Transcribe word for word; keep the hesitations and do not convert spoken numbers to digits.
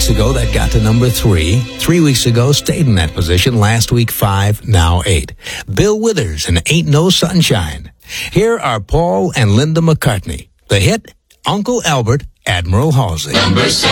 weeks ago, that got to number three. Three weeks ago, stayed in that position. Last week, five, now eight. Bill Withers and Ain't No Sunshine. Here are Paul and Linda McCartney. The hit, Uncle Albert, Admiral Halsey. Number six.